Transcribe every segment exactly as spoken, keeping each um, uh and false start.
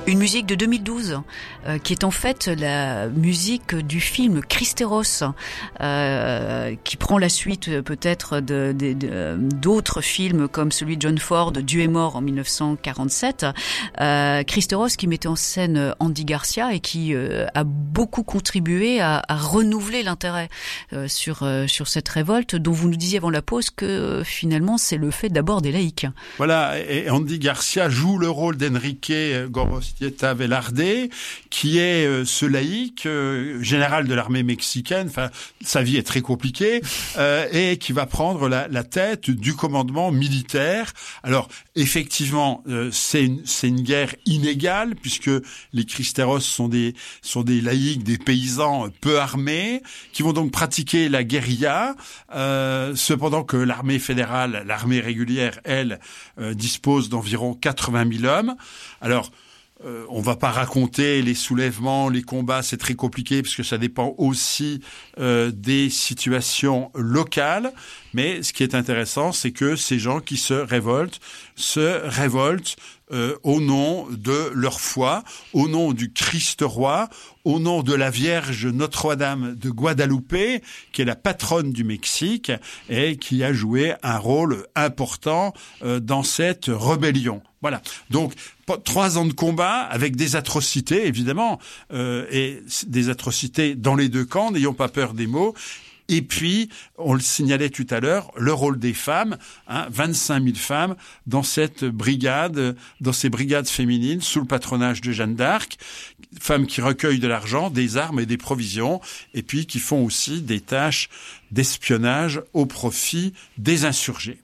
Une musique de deux mille douze, euh, qui est en fait la musique du film Christéros, euh, qui prend la suite peut-être de, de, de, d'autres films comme celui de John Ford, Dieu est mort en dix-neuf cent quarante-sept. Euh, Christéros qui mettait en scène Andy Garcia et qui euh, a beaucoup contribué à, à renouveler l'intérêt euh, sur, euh, sur cette révolte dont vous nous disiez avant la pause que euh, finalement c'est le fait d'abord des laïcs. Voilà, et Andy Garcia joue le rôle d'Enrique Gorostieta Velarde, qui est euh, ce laïc, euh, général de l'armée mexicaine, enfin, sa vie est très compliquée, euh, et qui va prendre la, la tête du commandement militaire. Alors, effectivement, euh, c'est une, c'est une guerre inégale, puisque les Cristeros sont des, sont des laïcs, des paysans peu armés, qui vont donc pratiquer la guérilla, euh, cependant que l'armée fédérale, l'armée régulière, elle, euh, dispose d'environ quatre-vingt mille hommes. Alors, euh, on va pas raconter les soulèvements, les combats, c'est très compliqué parce que ça dépend aussi euh, des situations locales. Mais ce qui est intéressant, c'est que ces gens qui se révoltent, se révoltent euh, au nom de leur foi, au nom du Christ roi, au nom de la Vierge Notre-Dame de Guadalupe, qui est la patronne du Mexique et qui a joué un rôle important euh, dans cette rébellion. Voilà. Donc, trois ans de combat avec des atrocités, évidemment, euh, et des atrocités dans les deux camps, n'ayons pas peur des mots. Et puis, on le signalait tout à l'heure, le rôle des femmes, hein, vingt-cinq mille femmes dans cette brigade, dans ces brigades féminines sous le patronage de Jeanne d'Arc, femmes qui recueillent de l'argent, des armes et des provisions, et puis qui font aussi des tâches d'espionnage au profit des insurgés.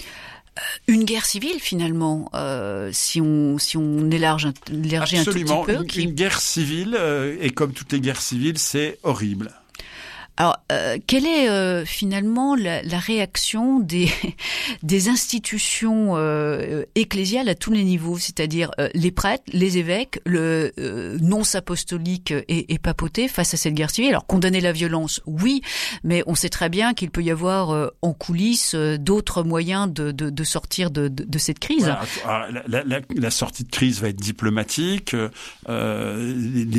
Une guerre civile finalement, euh, si on si on élargit, élargit un tout petit peu. Absolument, une, qui... une guerre civile, euh, et comme toutes les guerres civiles, c'est horrible. Alors, euh, quelle est euh, finalement la, la réaction des des institutions euh, ecclésiales à tous les niveaux, c'est-à-dire euh, les prêtres, les évêques, le euh, nonce apostolique et, et papauté face à cette guerre civile? Alors, condamner la violence, oui, mais on sait très bien qu'il peut y avoir euh, en coulisses euh, d'autres moyens de, de, de sortir de, de, de cette crise. Voilà. Alors, la, la, la sortie de crise va être diplomatique. Euh,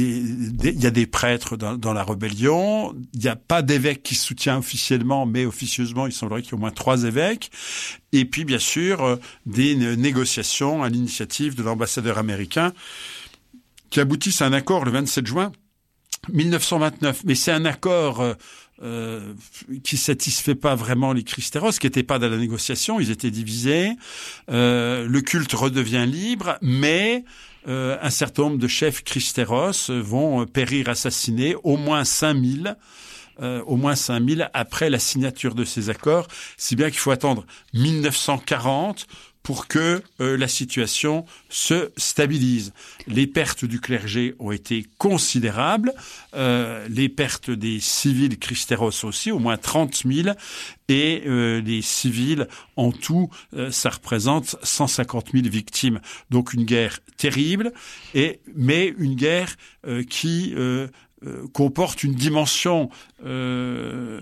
il y a des prêtres dans, dans la rébellion. Il y a pas d'évêque qui soutient officiellement, mais officieusement, il semblerait qu'il y ait au moins trois évêques. Et puis, bien sûr, euh, des négociations à l'initiative de l'ambassadeur américain qui aboutissent à un accord le vingt-sept juin mille neuf cent vingt-neuf. Mais c'est un accord euh, euh, qui satisfait pas vraiment les Cristeros, qui n'étaient pas dans la négociation, ils étaient divisés. Euh, le culte redevient libre, mais... Euh, un certain nombre de chefs Cristeros vont périr assassinés, au moins cinq mille, euh, au moins cinq mille après la signature de ces accords, si bien qu'il faut attendre mille neuf cent quarante pour que euh, la situation se stabilise. Les pertes du clergé ont été considérables, euh, les pertes des civils Cristeros aussi, au moins trente mille, et euh, les civils en tout, euh, ça représente cent cinquante mille victimes. Donc une guerre terrible, et mais une guerre euh, qui euh, euh, comporte une dimension euh,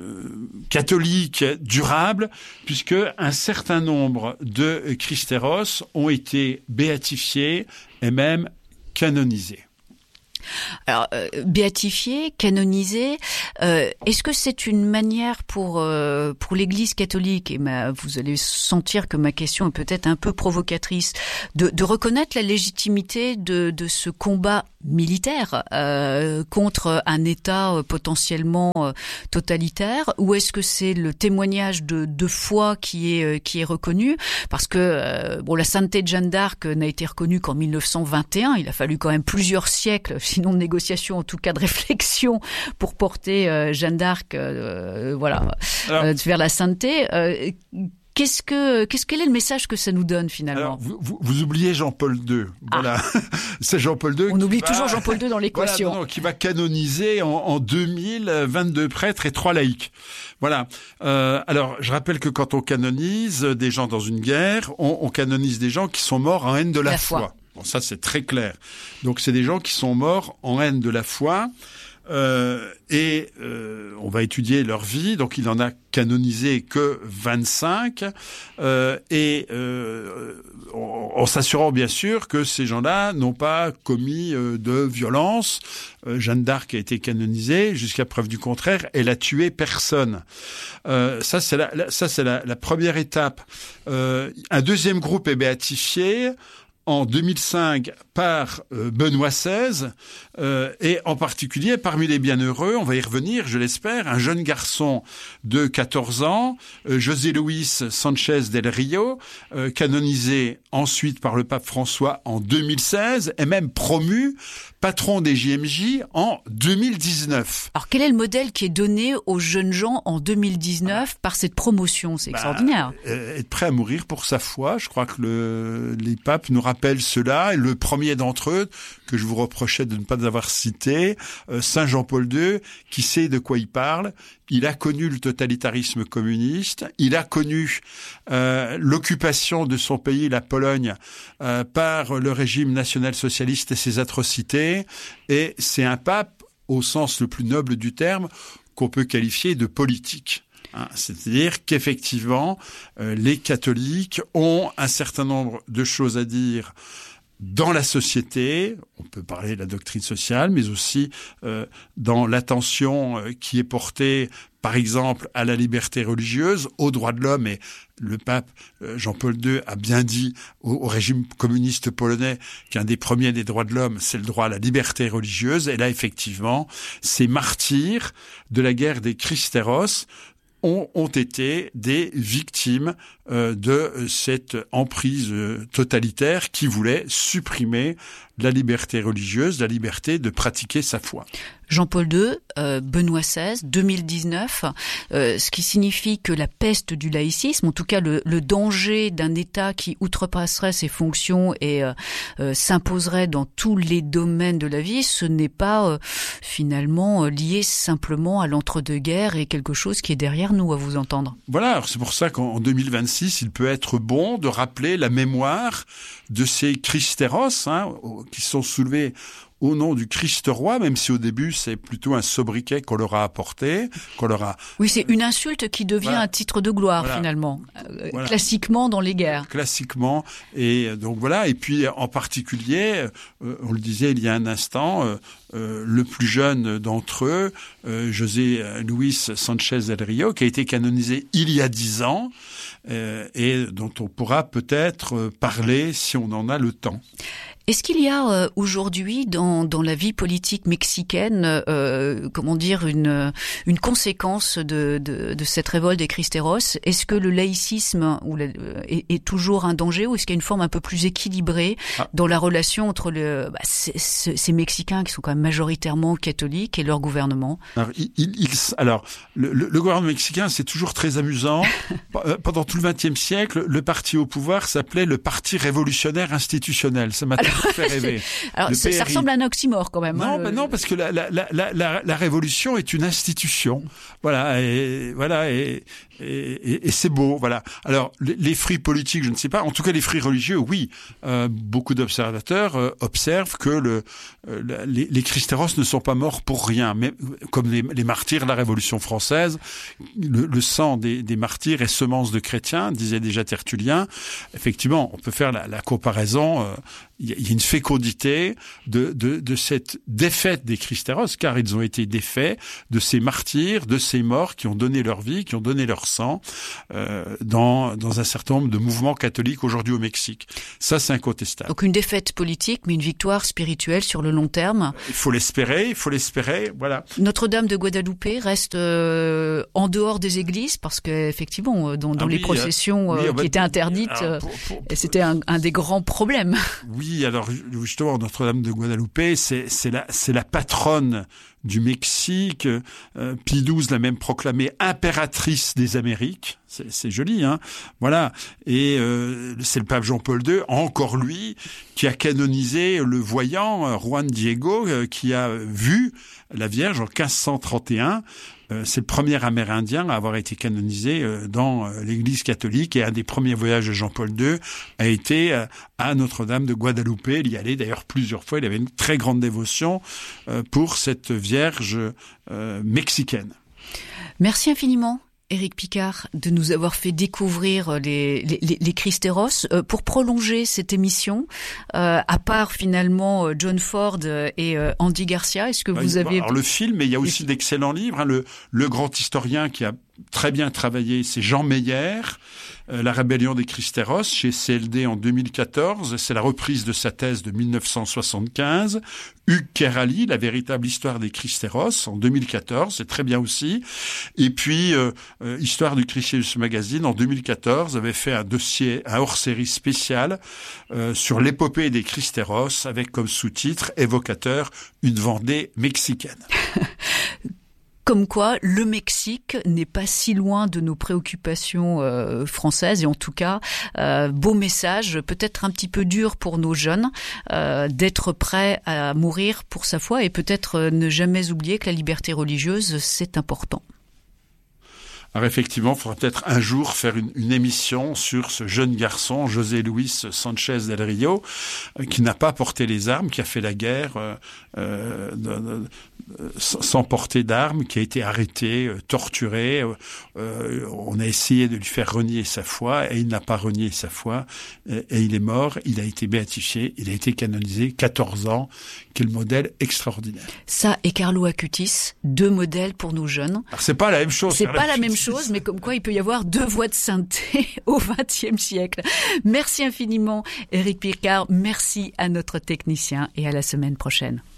catholique durable, puisque un certain nombre de Cristeros ont été béatifiés et même canonisés. Alors, euh, béatifié, canonisé, euh, est-ce que c'est une manière pour euh, pour l'Église catholique, et ma, vous allez sentir que ma question est peut-être un peu provocatrice, de, de reconnaître la légitimité de, de ce combat militaire euh, contre un État potentiellement euh, totalitaire, ou est-ce que c'est le témoignage de, de foi qui est euh, qui est reconnu? Parce que euh, bon, la sainteté de Jeanne d'Arc n'a été reconnue qu'en mille neuf cent vingt et un. Il a fallu quand même plusieurs siècles, sinon de négociation, en tout cas de réflexion, pour porter euh, Jeanne d'Arc, euh, voilà, Alors, euh, vers la sainteté. Euh, Qu'est-ce que, qu'est-ce quel est le message que ça nous donne finalement? Alors, vous, vous, vous oubliez Jean-Paul deux. Voilà, ah. C'est Jean-Paul deux. On oublie va, toujours Jean-Paul deux dans l'équation. Voilà, non, non, qui va canoniser en, en deux mille vingt-deux prêtres et trois laïcs. Voilà. Euh, alors, je rappelle que quand on canonise des gens dans une guerre, on, on canonise des gens qui sont morts en haine de la, la foi. foi. Bon, ça c'est très clair. Donc, c'est des gens qui sont morts en haine de la foi. Euh, et euh, on va étudier leur vie. Donc, il en a canonisé que vingt-cinq. Euh, et euh, en, en s'assurant, bien sûr, que ces gens-là n'ont pas commis euh, de violence. Euh, Jeanne d'Arc a été canonisée. Jusqu'à preuve du contraire, elle a tué personne. Euh, ça, c'est la, la, ça, c'est la, la première étape. Euh, un deuxième groupe est béatifié en deux mille cinq par euh, Benoît seize, euh, et en particulier parmi les bienheureux, on va y revenir, je l'espère, un jeune garçon de quatorze ans, euh, José Luis Sanchez del Rio, euh, canonisé ensuite par le pape François en deux mille seize, et même promu patron des J M J en deux mille dix-neuf. Alors quel est le modèle qui est donné aux jeunes gens en deux mille dix-neuf par cette promotion? C'est bah, extraordinaire. Euh, être prêt à mourir pour sa foi, je crois que le, les papes nous rappellent cela. Et le premier d'entre eux, que je vous reprochais de ne pas avoir cité, euh, Saint Jean-Paul deux, qui sait de quoi il parle. Il a connu le totalitarisme communiste, il a connu euh, l'occupation de son pays, la Pologne, euh, par le régime national-socialiste et ses atrocités, et c'est un pape, au sens le plus noble du terme, qu'on peut qualifier de politique. Hein, c'est-à-dire qu'effectivement, euh, les catholiques ont un certain nombre de choses à dire dans la société, on peut parler de la doctrine sociale, mais aussi euh, dans l'attention euh, qui est portée, par exemple, à la liberté religieuse, aux droits de l'homme. Et le pape euh, Jean-Paul deux a bien dit au, au régime communiste polonais qu'un des premiers des droits de l'homme, c'est le droit à la liberté religieuse. Et là, effectivement, ces martyrs de la guerre des Christéros ont, ont été des victimes euh, de cette emprise euh, totalitaire qui voulait supprimer la liberté religieuse, la liberté de pratiquer sa foi. Jean-Paul deux, euh, Benoît seize, deux mille dix-neuf, euh, ce qui signifie que la peste du laïcisme, en tout cas le, le danger d'un État qui outrepasserait ses fonctions et euh, euh, s'imposerait dans tous les domaines de la vie, ce n'est pas euh, finalement lié simplement à l'entre-deux-guerres et quelque chose qui est derrière nous, à vous entendre. Voilà, alors c'est pour ça qu'en deux mille vingt-six, il peut être bon de rappeler la mémoire de ces Christéros, hein, qui sont soulevés au nom du Christ roi, même si au début c'est plutôt un sobriquet qu'on leur a apporté, qu'on leur a... Oui, c'est une insulte qui devient voilà. un titre de gloire voilà. finalement, euh, voilà. classiquement dans les guerres. Classiquement, et donc voilà, et puis en particulier, euh, on le disait il y a un instant, euh, euh, le plus jeune d'entre eux, euh, José Luis Sanchez del Rio, qui a été canonisé il y a dix ans, euh, et dont on pourra peut-être parler si on en a le temps. Est-ce qu'il y a euh, aujourd'hui dans dans la vie politique mexicaine, euh, comment dire, une une conséquence de de, de cette révolte des Christéros? Est-ce que le laïcisme ou le, est, est toujours un danger, ou est-ce qu'il y a une forme un peu plus équilibrée ah. dans la relation entre le bah, ces, ces Mexicains qui sont quand même majoritairement catholiques et leur gouvernement? Alors, il, il, il, alors le, le, le gouvernement mexicain, c'est toujours très amusant. Pendant tout le vingtième siècle, le parti au pouvoir s'appelait le Parti révolutionnaire institutionnel. Ça m'a fait rêver. Alors, ça, ça ressemble à un oxymore quand même. Non, hein, ben le... non, parce que la, la, la, la, la révolution est une institution. Voilà, et voilà, et, et, et c'est beau. Voilà. Alors, les, les fris politiques, je ne sais pas. En tout cas, les fris religieux, oui. Euh, beaucoup d'observateurs euh, observent que le, euh, les, les Christéros ne sont pas morts pour rien. Mais comme les, les martyrs de la Révolution française, le, le sang des, des martyrs est semence de chrétiens, disait déjà Tertullien. Effectivement, on peut faire la, la comparaison. Euh, il y a une fécondité de, de, de cette défaite des Christéros, car ils ont été défaits de ces martyrs, de ces morts qui ont donné leur vie, qui ont donné leur sang euh, dans, dans un certain nombre de mouvements catholiques aujourd'hui au Mexique. Ça, c'est incontestable. Donc une défaite politique, mais une victoire spirituelle sur le long terme. Il faut l'espérer, il faut l'espérer, voilà. Notre-Dame de Guadalupe reste euh, en dehors des églises, parce qu'effectivement, dans, dans ah, les oui, processions euh, oui, qui bah, étaient interdites, alors, pour, pour, pour, c'était un, un des grands problèmes. Oui, alors justement, Notre-Dame de Guadalupe, c'est, c'est, la, c'est la patronne du Mexique. Euh, Pie douze l'a même proclamée impératrice des Amériques. C'est, c'est joli, hein. Voilà. Et euh, c'est le pape Jean-Paul deux, encore lui, qui a canonisé le voyant euh, Juan Diego, euh, qui a vu la Vierge en quinze cent trente et un. Euh, c'est le premier Amérindien à avoir été canonisé euh, dans euh, l'Église catholique, et un des premiers voyages de Jean-Paul deux a été euh, à Notre-Dame de Guadalupe. Il y allait d'ailleurs plusieurs fois. Il avait une très grande dévotion euh, pour cette Vierge euh, mexicaine. Merci infiniment, Éric Picard, de nous avoir fait découvrir les, les, les Christéros. Euh, pour prolonger cette émission, euh, à part finalement John Ford et euh, Andy Garcia, est-ce que vous avez... Alors le film, mais il y a aussi d'excellents livres. Hein. Le, le grand historien qui a très bien travaillé, c'est Jean Meyer, euh, La rébellion des Christéros, chez C L D en deux mille quatorze. C'est la reprise de sa thèse de mille neuf cent soixante-quinze. Hugues Kerali, La véritable histoire des Christéros, en deux mille quatorze, c'est très bien aussi. Et puis, euh, euh, Histoire du Christianisme Magazine, en deux mille quatorze, avait fait un dossier, un hors-série spécial euh, sur l'épopée des Christéros, avec comme sous-titre évocateur une Vendée mexicaine. Comme quoi, le Mexique n'est pas si loin de nos préoccupations euh, françaises, et en tout cas, euh, beau message, peut-être un petit peu dur pour nos jeunes, euh, d'être prêts à mourir pour sa foi, et peut-être euh, ne jamais oublier que la liberté religieuse, c'est important. Alors effectivement, il faudra peut-être un jour faire une, une émission sur ce jeune garçon, José Luis Sanchez del Rio, euh, qui n'a pas porté les armes, qui a fait la guerre euh, euh, de, de, sans porter d'armes, qui a été arrêté, euh, torturé. Euh, on a essayé de lui faire renier sa foi, et il n'a pas renié sa foi, et, et il est mort. Il a été béatifié, il a été canonisé, quatorze ans. Quel modèle extraordinaire. Ça et Carlo Acutis, deux modèles pour nos jeunes. Alors c'est pas la même chose. C'est pas la même chose, mais comme quoi il peut y avoir deux voies de sainteté au vingtième siècle. Merci infiniment, Éric Picard. Merci à notre technicien, et à la semaine prochaine.